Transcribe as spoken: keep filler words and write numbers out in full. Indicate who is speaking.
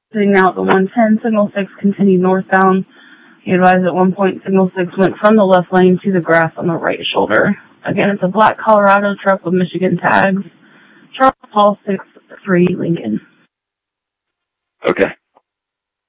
Speaker 1: Sitting out the one ten, signal six continued northbound. He advised at one point signal six went from the left lane to the grass on the right shoulder. Again, it's a black Colorado truck with Michigan tags. Charles Paul six three Lincoln.
Speaker 2: Okay.